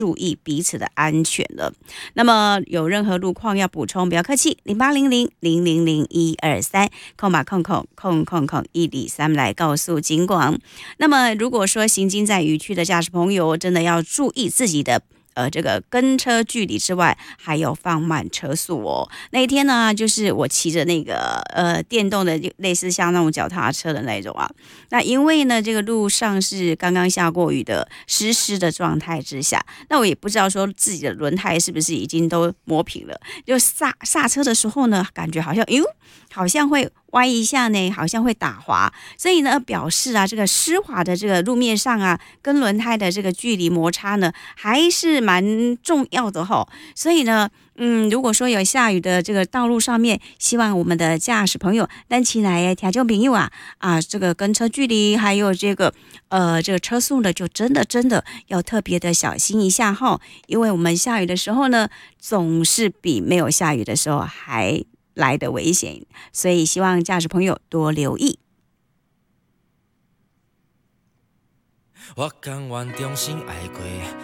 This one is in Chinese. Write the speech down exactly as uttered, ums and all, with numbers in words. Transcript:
注意彼此的安全了。那么有任何路况要补充，不要客气，零八零零零零零一二三空吧空空空空空一里三来告诉警广。那么如果说行经在雨区的驾驶朋友，真的要注意自己的。呃，这个跟车距离之外，还有放慢车速哦。那一天呢，就是我骑着那个呃电动的，类似像那种脚踏车的那种啊。那因为呢，这个路上是刚刚下过雨的湿湿的状态之下，那我也不知道说自己的轮胎是不是已经都磨平了。就刹刹车的时候呢，感觉好像哟，好像会歪一下呢，好像会打滑。所以呢，表示啊，这个湿滑的这个路面上啊，跟轮胎的这个距离摩擦呢，还是蛮重要的吼。所以呢，嗯，如果说有下雨的这个道路上面，希望我们的驾驶朋友单起来听众朋友啊啊，这个跟车距离还有这个呃这个车速呢，就真的真的要特别的小心一下哈。因为我们下雨的时候呢，总是比没有下雨的时候还来的危险，所以希望驾驶朋友多留意。我甘愿终身爱过。